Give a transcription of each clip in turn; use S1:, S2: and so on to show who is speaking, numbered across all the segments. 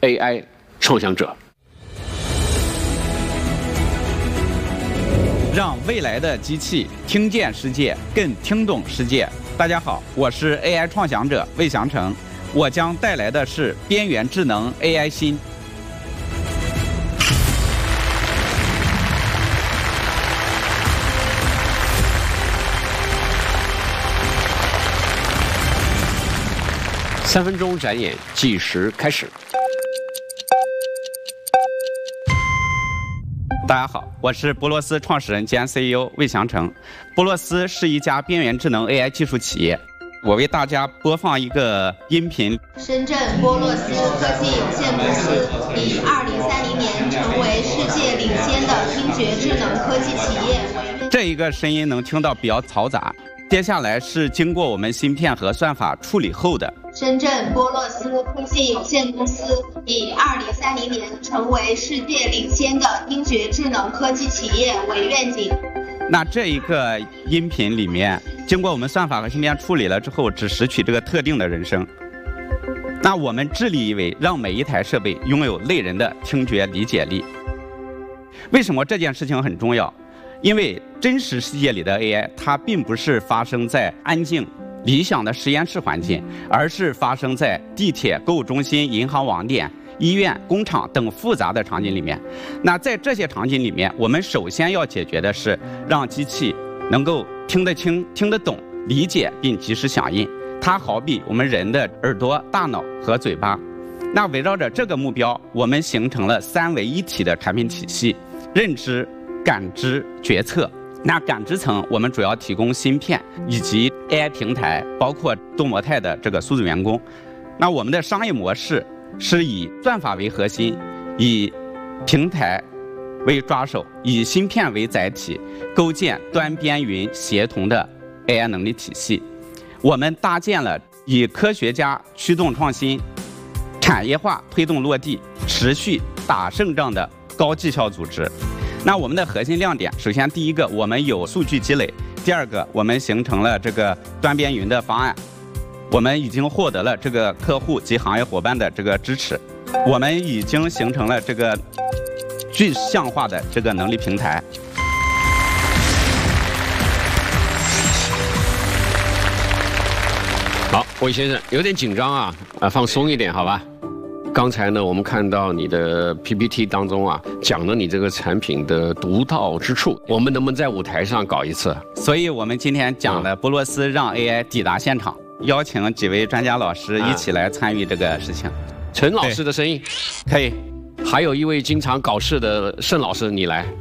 S1: AI 创想者，
S2: 让未来的机器听见世界，更听懂世界。大家好，我是 AI 创想者魏翔程，我将带来的是边缘智能 AI 心。
S1: 3分钟展演计时开始。
S2: 大家好，我是波罗斯创始人兼 CEO 魏翔程。波罗斯是一家边缘智能 AI 技术企业。我为大家播放一个音频。
S3: 深圳波洛斯科技有限公司以2030年成为世界领先的听觉智能科技企业为愿。
S2: 这一个声音能听到比较嘈杂。接下来是经过我们芯片和算法处理后的。
S3: 深圳波洛斯科技有限公司以2030年成为世界领先的听觉智能科技企业为愿景。
S2: 那这一个音频里面，经过我们算法和芯片处理了之后，只拾取这个特定的人声。那我们致力于让每一台设备拥有类人的听觉理解力。为什么这件事情很重要？因为真实世界里的 AI， 它并不是发生在安静、理想的实验室环境，而是发生在地铁、购物中心、银行网点、医院、工厂等复杂的场景里面。那在这些场景里面，我们首先要解决的是让机器能够听得清、听得懂、理解并及时响应。它好比我们人的耳朵、大脑和嘴巴。那围绕着这个目标，我们形成了3位一体的产品体系：认知、感知、决策。那感知层，我们主要提供芯片以及 AI 平台，包括多模态的这个数字员工。那我们的商业模式是以算法为核心，以平台为抓手，以芯片为载体，构建端边云协同的 AI 能力体系。我们搭建了以科学家驱动创新、产业化推动落地、持续打胜仗的高绩效组织。那我们的核心亮点，首先第一个，我们有数据积累；第二个，我们形成了这个端边云的方案，我们已经获得了这个客户及行业伙伴的这个支持，我们已经形成了这个具象化的这个能力平台。
S1: 好，魏先生有点紧张啊，放松一点，好吧？刚才呢，我们看到你的 PPT 当中啊，讲了你这个产品的独到之处，我们能不能在舞台上搞一次？
S2: 所以我们今天讲的波洛斯让 AI 抵达现场，邀请几位专家老师一起来参与这个事情。
S1: 陈老师的声音
S2: 可以，
S1: 还有一位经常搞事的盛老师，你来，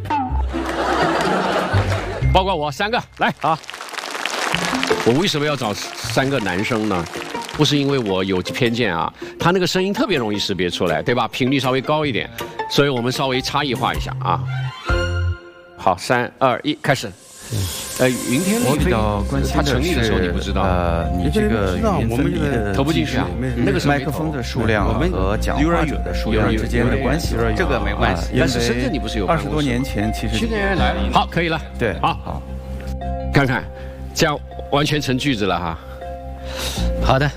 S1: 包括我3个来啊。我为什么要找3个男生呢？不是因为我有偏见啊，他那个声音特别容易识别出来，对吧？频率稍微高一点，所以我们稍微差异化一下啊。好，3、2、1，开始。云天丽，
S4: 我比较关心
S1: 他
S4: 的
S1: 成立的时候你
S4: 是
S1: 不知道，
S4: 你这个语音分离的
S1: 投不进去啊，那个时候
S4: 麦克风的数量和讲话者的数量之间的关系，
S2: 这个没关系。
S1: 但是深圳你不是有
S4: 20多年前其实
S1: 现在来了，好，可以了，
S4: 对，
S1: 好，看看，这样完全成句子了哈。
S5: 好的，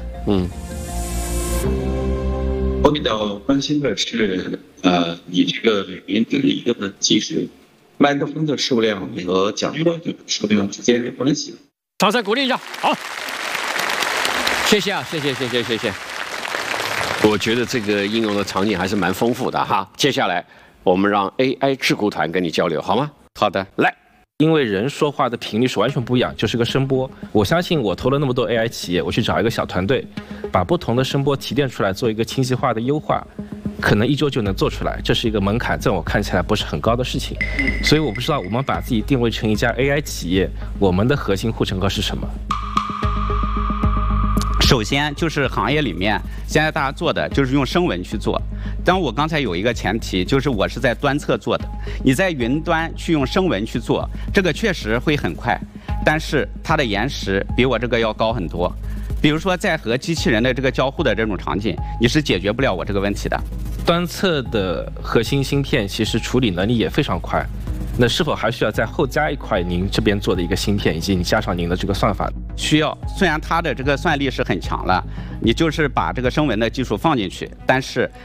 S6: 我比较关心的是，你这个语音分离的技术，麦克风的数量和讲话者的数量之间的关系。
S1: 掌声鼓励一下，好，谢谢啊，谢谢。我觉得这个应用的场景还是蛮丰富的哈。接下来我们让 AI 智库团跟你交流，好吗？
S2: 好的，
S1: 来。
S5: 因为人说话的频率是完全不一样，就是个声波。我相信我投了那么多 AI 企业，我去找一个小团队，把不同的声波提炼出来，做一个清晰化的优化，可能1周就能做出来。这是一个门槛，在我看起来不是很高的事情。所以我不知道我们把自己定位成一家 AI 企业，我们的核心护城河是什么？
S2: 首先就是行业里面现在大家做的就是用声纹去做，但我刚才有一个前提，就是我是在端侧做的，你在云端去用声纹去做，这个确实会很快，但是它的延时比我这个要高很多。比如说在和机器人的这个交互的这种场景，你是解决不了我这个问题的。
S5: 端侧的核心芯片其实处理能力也非常快，那是否还需要再后加一块您这边做的一个芯片，以及你加上您的这个算法？
S2: 需要，虽然它的这个算力是很强了，你就是把这个声纹的技术放进去，但是